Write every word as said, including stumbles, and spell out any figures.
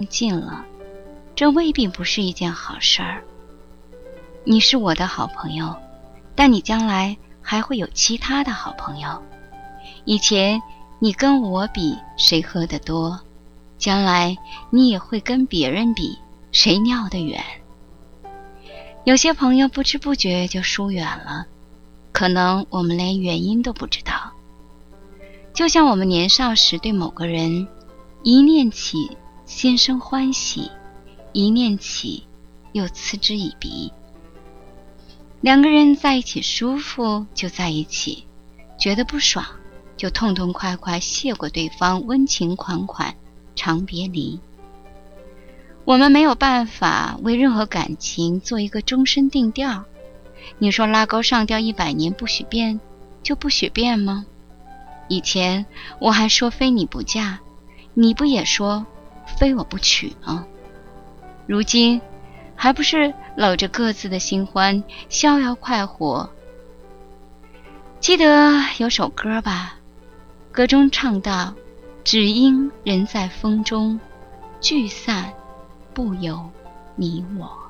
近了，这未必不是一件好事儿。你是我的好朋友，但你将来还会有其他的好朋友。以前你跟我比谁喝得多，将来你也会跟别人比谁尿得远。有些朋友不知不觉就疏远了，可能我们连原因都不知道。就像我们年少时对某个人，一念起心生欢喜，一念起又嗤之以鼻。两个人在一起舒服就在一起，觉得不爽就痛痛快快谢过对方，温情款款，长别离。我们没有办法为任何感情做一个终身定调。你说拉钩上吊一百年不许变，就不许变吗？以前我还说非你不嫁，你不也说非我不娶吗？如今还不是搂着各自的新欢，逍遥快活。记得有首歌吧，歌中唱道：只因人在风中，聚散不由你我。